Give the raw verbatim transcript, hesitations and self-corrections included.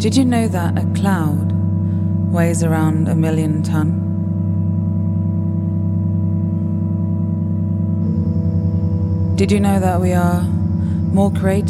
Did you know that a cloud weighs around a million ton? Did you know that we are more creative